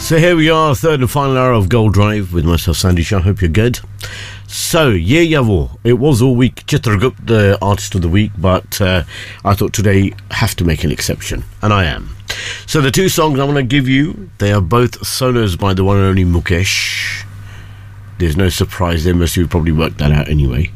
So here we are, third and final hour of Gold Drive with myself, Sandy Shah. Hope you're good. So, Ye Yavo. It was all week Chitragupt, the artist of the week, but I thought today have to make an exception, and I am. So the two songs I'm going to give you, they are both solos by the one and only Mukesh. There's no surprise there, most of you probably worked that out anyway.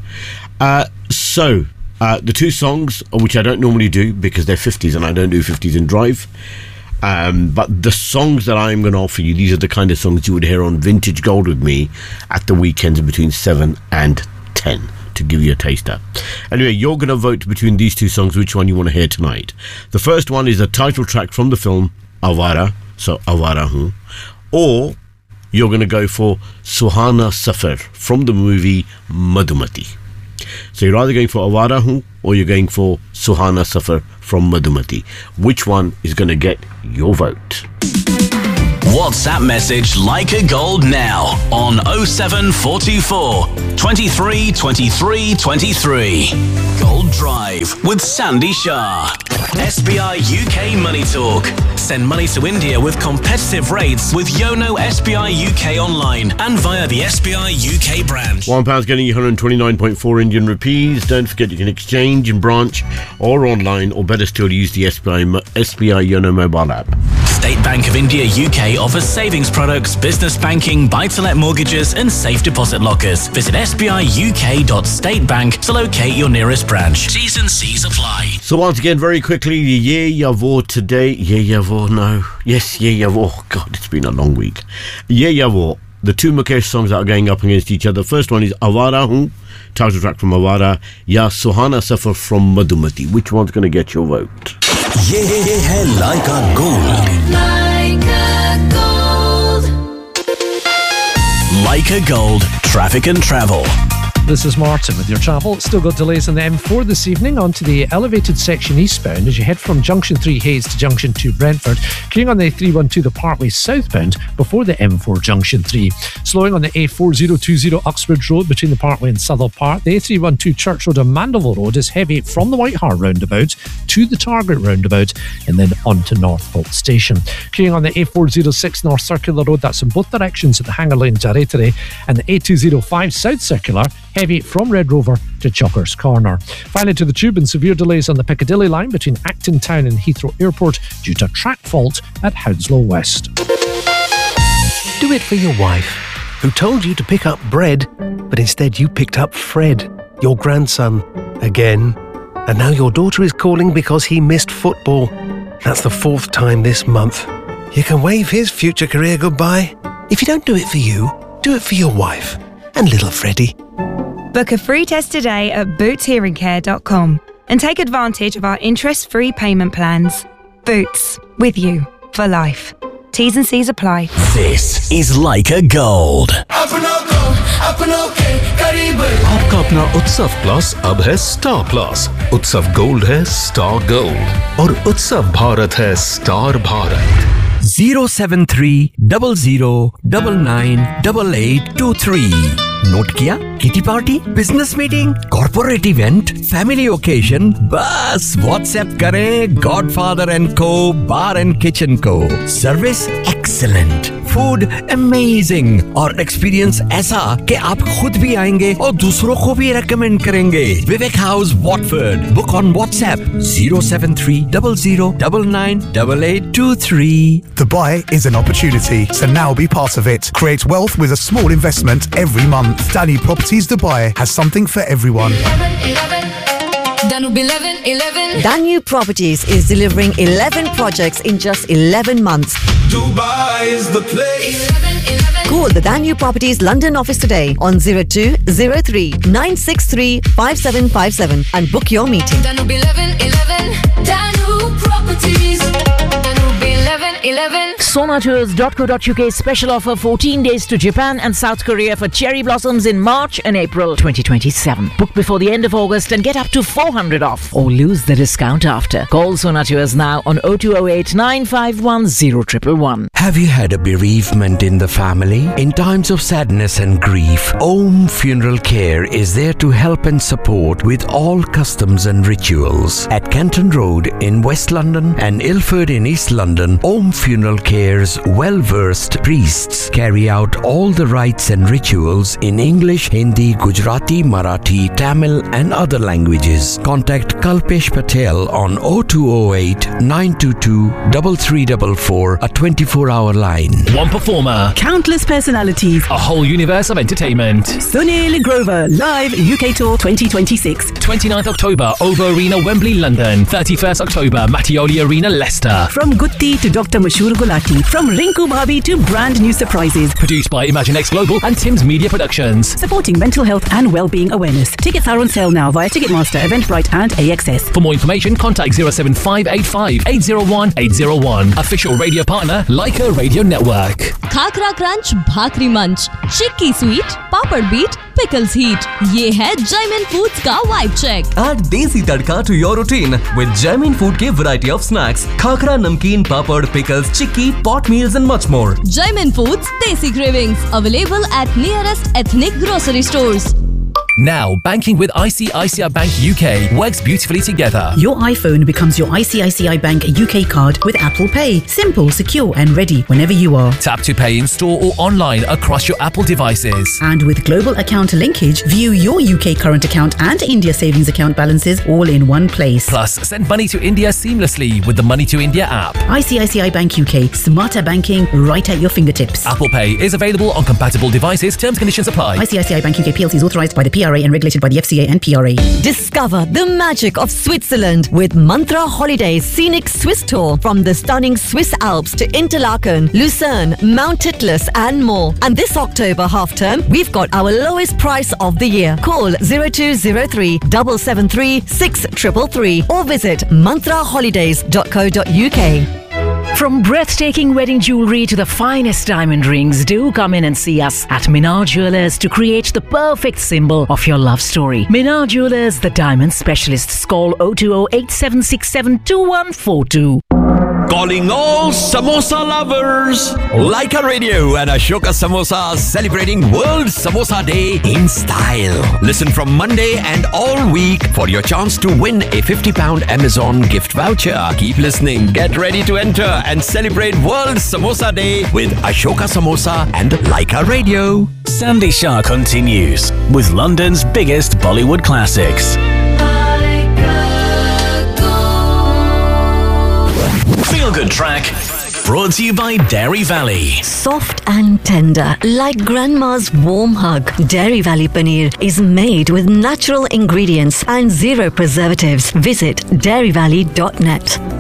The two songs, which I don't normally do because they're 50s and I don't do 50s in Drive, but the songs that I'm going to offer you, these are the kind of songs you would hear on Vintage Gold with me at the weekends between 7 and 10 to give you a taster. Anyway, you're going to vote between these two songs which one you want to hear tonight. The first one is the title track from the film Awara, so Awara Hoon, or you're going to go for Suhana Safar from the movie Madhumati. So you're either going for Awara Hoon or you're going for Suhana Safar from Madhumati. Which one is going to get your vote? WhatsApp message Leica Gold now on 07424 23 23 23. Gold Drive with Sandy Shah. SBI UK Money Talk. Send money to India with competitive rates with Yono SBI UK online and via the SBI UK branch. £1 getting you 129.4 Indian rupees. Don't forget you can exchange in branch or online, or better still use the SBI Yono mobile app. State Bank of India UK offers savings products, business banking, buy-to-let mortgages and safe deposit lockers. Visit sbiuk.statebank to locate your nearest branch. T's and C's apply. So once again, very quickly, Ye Yavo today. Ye Yavo, no. Yes, Ye Yavo. Oh, God, it's been a long week. Ye Yavo. The two Mukesh songs that are going up against each other. First one is Awara Hoon, title track from Awara, Ya Suhana Safar from Madhumati. Which one's going to get your vote? Ye hai Leica Gold. Leica Gold, traffic and travel. This is Martin with your travel. Still got delays on the M4 this evening onto the elevated section eastbound as you head from Junction 3 Hayes to Junction 2 Brentford. Clearing on the A312 the Parkway southbound before the M4 Junction 3. Slowing on the A4020 Uxbridge Road between the Parkway and Southall Park. The A312 Church Road and Mandeville Road is heavy from the White Hart roundabout to the Target roundabout and then on to Northholt Station. Clearing on the A406 North Circular Road, that's in both directions at the Hanger Lane Jarretare, and the A205 South Circular, heavy from Red Rover to Chockers Corner. Finally to the Tube, and severe delays on the Piccadilly line between Acton Town and Heathrow Airport due to track fault at Hounslow West. Do it for your wife, who told you to pick up bread, but instead you picked up Fred, your grandson, again. And now your daughter is calling because he missed football. That's the 4th time this month. You can wave his future career goodbye. If you don't do it for you, do it for your wife and little Freddie. Book a free test today at bootshearingcare.com and take advantage of our interest-free payment plans. Boots, with you for life. T's and C's apply. This is Leica Gold. आपका अपना उत्सव plus अब है star plus. उत्सव gold है star gold और उत्सव भारत है स्टार भारत. 07300998823. नोट किया? Kitty party, business meeting, corporate event, family occasion, बस व्हाट्सएप करें गॉडफादर एंड को बार एंड किचन को. सर्विस एक्सीलेंट, फूड अमेजिंग और एक्सपीरियंस ऐसा कि आप खुद भी आएंगे और दूसरों को भी रेकमेंड करेंगे. विवेक house Watford. Book on WhatsApp 07300998823. Dubai is an opportunity, so now be part of it. Create wealth with a small investment every month. Danu Properties Dubai has something for everyone. Danu Properties is delivering 11 projects in just 11 months. Dubai is the place. Call the Danu Properties London office today on 0203 963 5757 and book your meeting. Danube 1111. Danu Properties. Danube 1111. Sonatours.co.uk special offer 14 days to Japan and South Korea for cherry blossoms in March and April 2027. Book before the end of August and get up to 400 off or lose the discount after. Call Sonatours now on 0208 951 0111. Have you had a bereavement in the family? In times of sadness and grief, Om Funeral Care is there to help and support with all customs and rituals. At Canton Road in West London and Ilford in East London, Om Funeral Care's well-versed priests carry out all the rites and rituals in English, Hindi, Gujarati, Marathi, Tamil and other languages. Contact Kalpesh Patel on 0208 922 3344, a 24-hour line. One performer, countless personalities, a whole universe of entertainment. Sunil Grover, live UK Tour 2026. 29th October, Ovo Arena, Wembley, London. 31st October, Mattioli Arena, Leicester. From Gutti to Dr. Mashur Gulati, from Rinku Bhabi to brand new surprises. Produced by ImagineX Global and Tim's Media Productions. Supporting mental health and well-being awareness. Tickets are on sale now via Ticketmaster, Eventbrite and AXS. For more information, contact 07585 801 801. Official radio partner, Leica Radio Network. Khakhra crunch, भाकरी मंच, चिक्की sweet, पापड़ beat, pickles heat. ये है Jaimin Foods का vibe check. Add desi tadka to your routine with Jaimin Food के variety of snacks, khakhra, नमकीन, पापड़, pickles, chikki, pot meals and much more. Jaimin Foods Desi Cravings, available at nearest ethnic grocery stores. Now, banking with ICICI Bank UK works beautifully together. Your iPhone becomes your ICICI Bank UK card with Apple Pay. Simple, secure and ready whenever you are. Tap to pay in store or online across your Apple devices. And with global account linkage, view your UK current account and India savings account balances all in one place. Plus, send money to India seamlessly with the Money to India app. ICICI Bank UK. Smarter banking right at your fingertips. Apple Pay is available on compatible devices. Terms and conditions apply. ICICI Bank UK PLC is authorised by the PRA and regulated by the FCA and PRA. Discover the magic of Switzerland with Mantra Holidays Scenic Swiss Tour from the stunning Swiss Alps to Interlaken, Lucerne, Mount Titlis and more. And this October half term, we've got our lowest price of the year. Call 0203 773 6333 or visit mantraholidays.co.uk. From breathtaking wedding jewellery to the finest diamond rings, do come in and see us at Minar Jewellers to create the perfect symbol of your love story. Minar Jewellers, the diamond specialists. Call 020-8767-2142. Calling all samosa lovers. Leica Radio and Ashoka Samosa celebrating World Samosa Day in style. Listen from Monday and all week for your chance to win a £50 Amazon gift voucher. Keep listening, get ready to enter and celebrate World Samosa Day with Ashoka Samosa and Leica Radio. Sandy Shah continues with London's biggest Bollywood classics. Feel Good Track, brought to you by Dairy Valley. Soft and tender, like grandma's warm hug. Dairy Valley Paneer is made with natural ingredients and zero preservatives. Visit dairyvalley.net.